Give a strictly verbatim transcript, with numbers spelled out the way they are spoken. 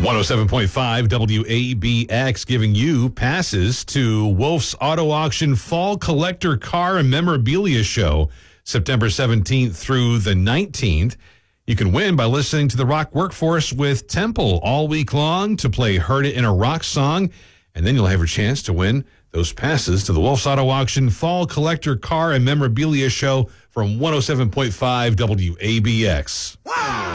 one oh seven point five W A B X giving you passes to Wolf's Auto Auction Fall Collector Car and Memorabilia Show, September seventeenth through the nineteenth. You can win by listening to the Rock Workforce with Temple all week long to play Heard It in a Rock Song, and then you'll have a chance to win those passes to the Wolf's Auto Auction Fall Collector Car and Memorabilia Show from one oh seven point five W A B X. Wow.